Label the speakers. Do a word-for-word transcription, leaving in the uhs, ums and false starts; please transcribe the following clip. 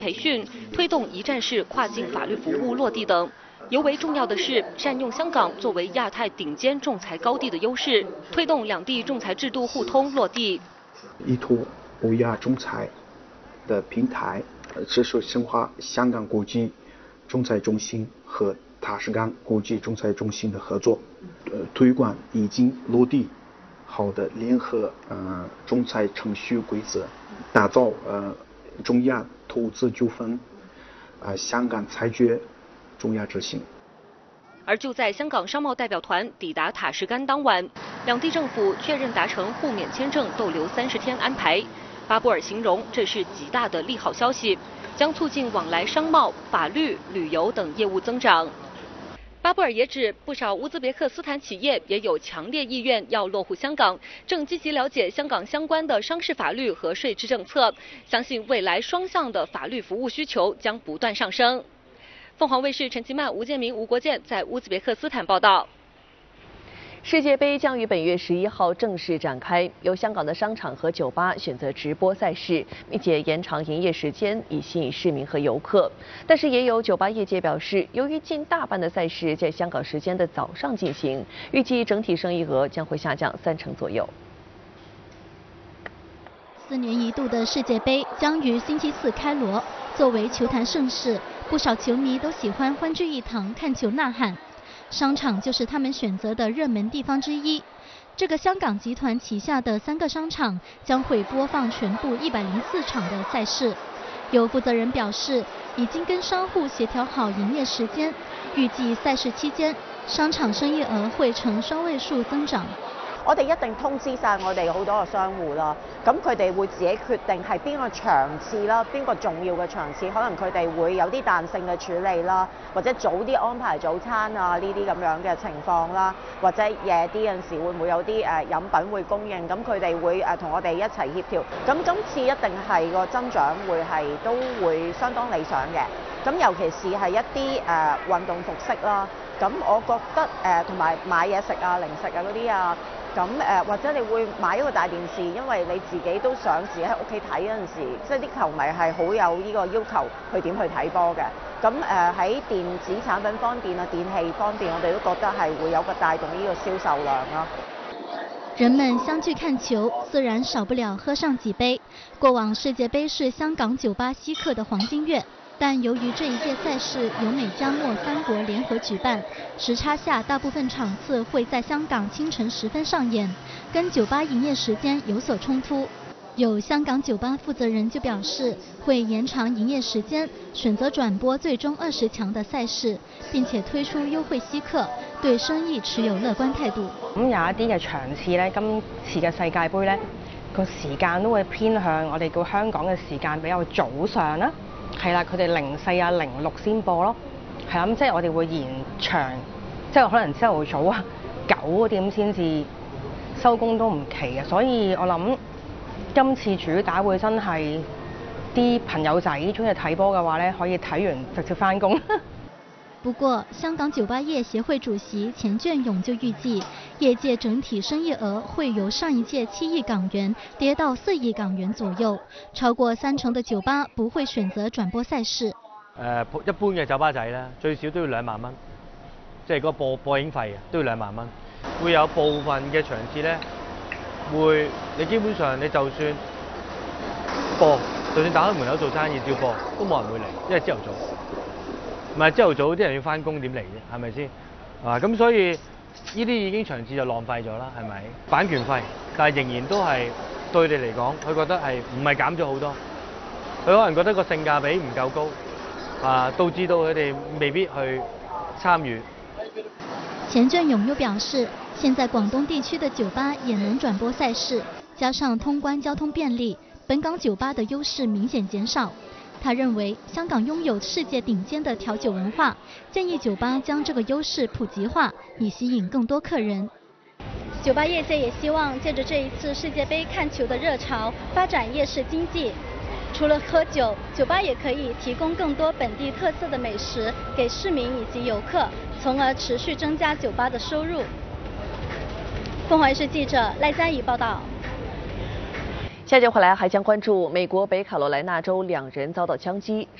Speaker 1: 培训，推动一站式跨境法律服务落地等。尤为重要的是，善用香港作为亚太顶尖仲裁高地的优势，推动两地仲裁制度互通落地。
Speaker 2: 依托欧亚仲裁的平台，持续深化香港国际仲裁中心和塔什干国际仲裁中心的合作，呃，推广已经落地好的联合呃仲裁程序规则，打造呃中亚投资纠纷啊、呃、香港裁决中亚执行。
Speaker 1: 而就在香港商贸代表团抵达塔什干当晚，两地政府确认达成互免签证逗留三十天安排。巴布尔形容这是极大的利好消息，将促进往来商贸、法律、旅游等业务增长。巴布尔也指，不少乌兹别克斯坦企业也有强烈意愿要落户香港，正积极了解香港相关的商事法律和税制政策，相信未来双向的法律服务需求将不断上升。凤凰卫视陈其曼、吴建明、吴国建在乌兹别克斯坦报道。
Speaker 3: 世界杯将于本月十一号正式展开，由香港的商场和酒吧选择直播赛事，并且延长营业时间，以吸引市民和游客。但是也有酒吧业界表示，由于近大半的赛事在香港时间的早上进行，预计整体生意额将会下降三成左右。
Speaker 4: 四年一度的世界杯将于星期四开锣，作为球坛盛事，不少球迷都喜欢欢聚一堂看球呐喊。商场就是他们选择的热门地方之一。这个香港集团旗下的三个商场将会播放全部一百零四场的赛事。有负责人表示，已经跟商户协调好营业时间，预计賽事期間商場生意額會呈雙位數增長。
Speaker 5: 我哋一定通知晒我哋好多個商戶啦，咁佢哋會自己決定係邊個場次啦，邊個重要嘅場次，可能佢哋會有啲彈性嘅處理啦，或者早啲安排早餐啊呢啲咁樣嘅情況啦，或者夜啲有陣時會唔會有啲誒飲品會供應，咁佢哋會誒同我哋一齊協調，咁今次一定係個增長會係都會相當理想嘅，咁尤其是係一啲誒運動服飾啦，咁我覺得誒同埋買嘢食啊、零食啊嗰啲啊。咁誒，或者你會買一個大電視，因為你自己都想自己喺屋企睇嗰陣時，即係啲球迷係好有呢個要求去點去睇波嘅。咁誒喺電子產品方面啊、電器方面，我哋都覺得係會有個帶動呢個銷售量咯。
Speaker 4: 人們相聚看球，自然少不了喝上幾杯。過往世界盃是香港酒吧稀客的黃金月。但由於這一屆賽事由美加墨三國聯合舉辦，時差下大部分場次會在香港清晨時分上演，跟酒吧營業時間有所衝突。有香港酒吧負責人就表示，會延長營業時間，選擇轉播最終二十強的賽事，並且推出優惠稀客，對生意持有樂觀態度。
Speaker 6: 咁有一啲嘅場次咧，今次嘅世界盃咧個時間都會偏向我哋叫香港嘅時間比較早上啦。係啦，佢哋零四啊零六先播咯，係啦，咁即係我哋會延長，即係可能朝頭早啊九點先至收工都唔奇嘅，所以我諗今次主打會真係啲朋友仔中意睇波嘅話咧，可以睇完直接翻工。
Speaker 4: 不過，香港酒吧業協會主席錢隽永就預計，業界整體生意額會由上一屆七億港元跌到四億港元左右，超過三成的酒吧不會選擇轉播賽事。
Speaker 7: 誒，一般嘅酒吧仔咧，最少都要兩萬蚊，即係嗰個播播映費都要兩萬蚊。會有部分嘅場次咧，會你基本上你就算播，就算打開門口做生意照播，都冇人會嚟，因為朝頭早。唔係朝頭早啲人要翻工點嚟啫，係咪先？啊咁所以呢啲已經場次就浪費咗啦，係咪？版權費，但係仍然都係對你嚟講，佢覺得係唔係減咗好多？佢可能覺得個性價比唔夠高，啊導致到佢哋未必去參與。
Speaker 4: 錢隽永又表示，現在廣東地區的酒吧也能轉播賽事，加上通關交通便利，本港酒吧的優勢明顯減少。他認為香港擁有世界頂尖的調酒文化，建議酒吧將這個優勢普及化，以吸引更多客人。酒吧業界也希望借着這一次世界盃看球的熱潮，發展夜市經濟。除了喝酒，酒吧也可以提供更多本地特色的美食給市民以及遊客，從而持續增加酒吧的收入。鳳凰衛視記者賴嘉怡報道。
Speaker 3: 下节回来还将关注美国北卡罗来纳州两人遭到枪击。